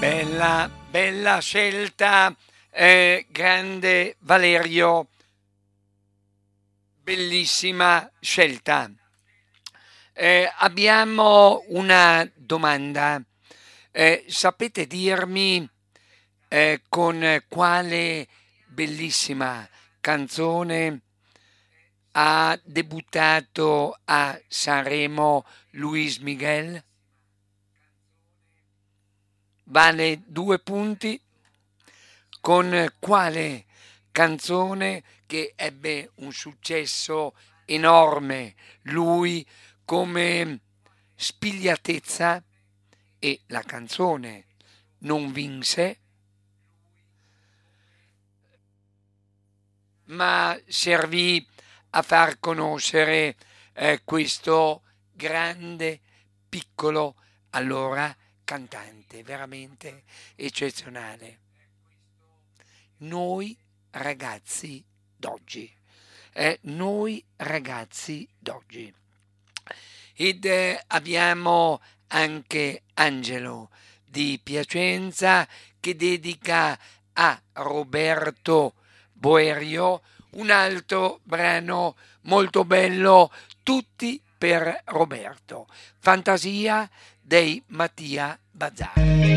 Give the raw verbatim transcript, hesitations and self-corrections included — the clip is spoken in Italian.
Bella, bella scelta, eh, grande Valerio, bellissima scelta. Eh, abbiamo una domanda. Eh, sapete dirmi eh, con quale bellissima canzone ha debuttato a Sanremo Luis Miguel? Vale due punti. Con quale canzone che ebbe un successo enorme lui come spigliatezza e la canzone non vinse, ma servì a far conoscere eh, questo grande, piccolo, allora cantante, veramente eccezionale. Noi ragazzi d'oggi, eh, noi ragazzi d'oggi. Ed eh, abbiamo anche Angelo di Piacenza che dedica a Roberto Boerio un altro brano molto bello, tutti per Roberto, Fantasia dei Mattia Bazzar.